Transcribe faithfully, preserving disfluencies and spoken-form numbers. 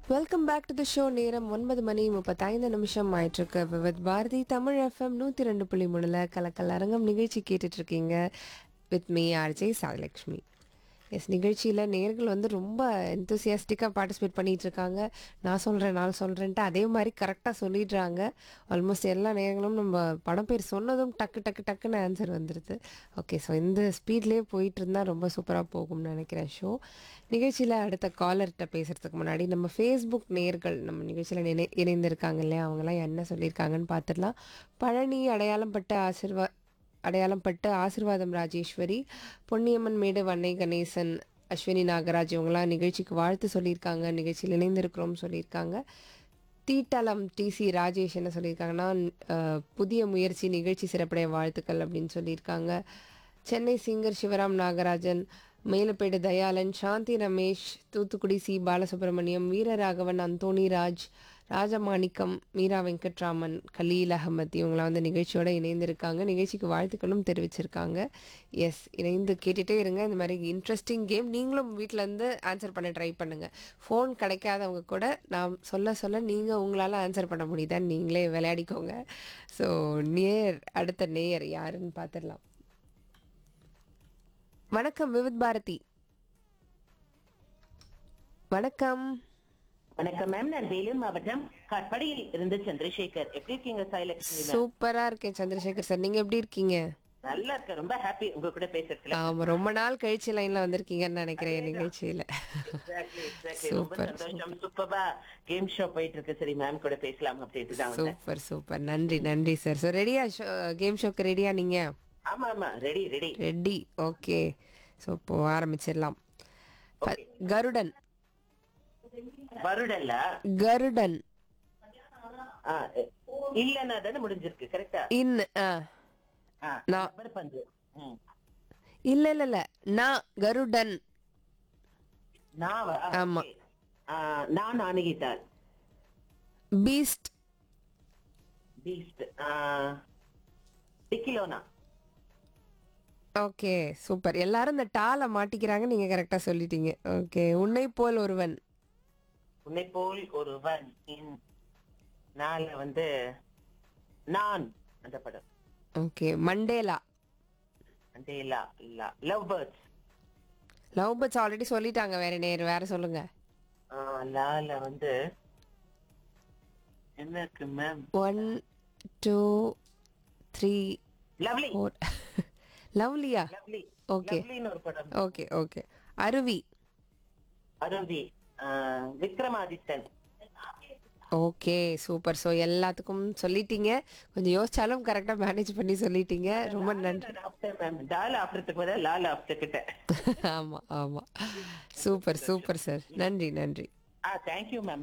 Welcome back to the show. நேரம் ஒன்பது மணி முப்பத்தைந்து நிமிஷம் ஆயிட்டிருக்கு. வித் பாரதி தமிழ் எஃப்எம் நூற்றி ரெண்டு புள்ளி மூணில் கலக்கல் அரங்கம் நிகழ்ச்சி கேட்டுட்டு இருக்கீங்க. With me RJ சாதலக்ஷ்மி. எஸ், நிகழ்ச்சியில் நேர்கள் வந்து ரொம்ப எந்தூசியாஸ்டிக்காக பார்ட்டிசிபேட் பண்ணிகிட்டு இருக்காங்க. நான் சொல்கிறேன் நான் சொல்கிறேன்ட்டு அதே மாதிரி கரெக்டாக சொல்லிடுறாங்க. ஆல்மோஸ்ட் எல்லா நேர்களும் நம்ம படம் பேர் சொன்னதும் டக்கு டக்கு டக்குன்னு ஆன்சர் வந்துடுது. ஓகே, ஸோ இந்த ஸ்பீட்லேயே போயிட்டு இருந்தால் ரொம்ப சூப்பராக போகும்னு நினைக்கிறேன் ஷோ. நிகழ்ச்சியில் அடுத்த காலர்கிட்ட பேசுகிறதுக்கு முன்னாடி நம்ம ஃபேஸ்புக் நேர்கள் நம்ம நிகழ்ச்சியில் நினை இணைந்திருக்காங்க இல்லையா, அவங்களாம் என்ன சொல்லியிருக்காங்கன்னு பார்த்துடலாம். பழனி அடையாளம் பட்ட ஆசிர்வா அடையாளம் பட்டு ஆசிர்வாதம் ராஜேஸ்வரி, பொன்னியம்மன் மேடு வன்னை கணேசன், அஸ்வினி நாகராஜ் இவங்களாம் நிகழ்ச்சிக்கு வாழ்த்து சொல்லியிருக்காங்க. நிகழ்ச்சியில் இணைந்திருக்கிறோம் சொல்லியிருக்காங்க. தீட்டலம் டிசி ராஜேஷ் என்ன சொல்லியிருக்காங்கன்னா, அஹ், புதிய முயற்சி நிகழ்ச்சி சிறப்புடைய வாழ்த்துக்கள் அப்படின்னு சொல்லியிருக்காங்க. சென்னை சிங்கர் சிவராம் நாகராஜன், மேலப்பேடு தயாளன், சாந்தி ரமேஷ், தூத்துக்குடி சி பாலசுப்ரமணியம், வீரராகவன், அந்தோணி ராஜ், ராஜமாணிக்கம், மீரா வெங்கட்ராமன், கலீல் அகமத் இவங்களாம் வந்து நிகழ்ச்சியோட இணைந்திருக்காங்க. நிகழ்ச்சிக்கு வாழ்த்துக்களும் தெரிவிச்சிருக்காங்க. எஸ், இணைந்து கேட்டுகிட்டே இருங்க. இந்த மாதிரி இன்ட்ரெஸ்டிங் கேம் நீங்களும் வீட்டிலேருந்து ஆன்சர் பண்ண ட்ரை பண்ணுங்கள். ஃபோன் கிடைக்காதவங்க கூட நான் சொல்ல சொல்ல நீங்கள் உங்களால் ஆன்சர் பண்ண முடியுதான்னு நீங்களே விளையாடிக்கோங்க. ஸோ நேர் அடுத்த நேயர் யாருன்னு பார்த்துடலாம். வணக்கம் விவித் பாரதி. வணக்கம். வணக்கம் மேம், நான் வேலூர் மாவட்டம் காட்பாடியில் இருந்து சந்திரசேகர். எப்படி இருக்கீங்க சாய்லக்ஷ்மி மேம்? சூப்பரா இருக்கேன் சந்திரசேகர் சார், நீங்க எப்படி இருக்கீங்க? நல்லா இருக்கேன், ரொம்ப ஹாப்பி உங்க கூட பேசுறதுல. ஆமா, ரொம்ப நாள் கழிச்சு லைன்ல வந்திருக்கீங்கன்னு நினைக்கிறேன் என் நிகழ்ச்சியில. எக்ஸாக்ட்லி எக்ஸாக்ட்லி ரொம்ப சூப்பர் சந்தோஷம். சூப்பரா கேம் ஷோ போயிட்டு இருக்கு. சரி மேம் கூட பேசலாம் அப்படின்ட்டு தான் வந்தேன். சூப்பர் சூப்பர், நன்றி நன்றி சார். ஸோ ரெடியா, கேம் ஷோக்கு ரெடியா நீங்க? ஆமா ஆமா, ready ready ready. Okay, so இப்போ ஆரம்பிச்சிடலாம். ப- ஓகே. கருடன். வருடல்ல கருடன். ஆ, இல்லன்னா தானே முடிஞ்சிருக்கு கரெக்டா? இன் ஆ ஆ, நான். ரப்பர் பந்து. ம். இல்ல இல்ல இல்ல, நான் கருடன். நாவா? ஆமா. ஓகே. ஆ, நான் அணுகிட்டார். Beast. Beast. Dikkiloona. Okay super, எல்லாரும் இந்த டால மாட்டிக்கிறாங்க, நீங்க கரெக்டா சொல்லிட்டீங்க. ஓகே, உன்னை போல் ஒருவன். உன்னை போல் ஒருவன். இன் நால வந்து நான் அந்த படம். Okay, Mandela. அந்த இல்ல இல்ல love birds. Love birds already சொல்லிட்டாங்க, வேற நேர் வேற சொல்லுங்க. லால வந்து என்ன இருக்கு ma'am? One two three lovely. Four. லவ்லியா? Lovely. Okay லவ்லின்னு ஒரு படம். Okay okay. அருவி. அருவி. ஆ, விக்ரமாதித்தன். Okay super. ஸோ எல்லாத்துக்கும் சொல்லிட்டீங்க, கொஞ்சம் யோசிச்சாலும் கரெக்டாக மேனேஜ் பண்ணி சொல்லிட்டீங்க. ரொம்ப நன்றி. மேம் டால் ஆஃப்டருக்கு பதிலா லால் ஆஃப்டர் கிட்ட. ஆமாம் ஆமாம், சூப்பர் சூப்பர் சார், நன்றி நன்றி. ஆ, தேங்க்யூ மேம்.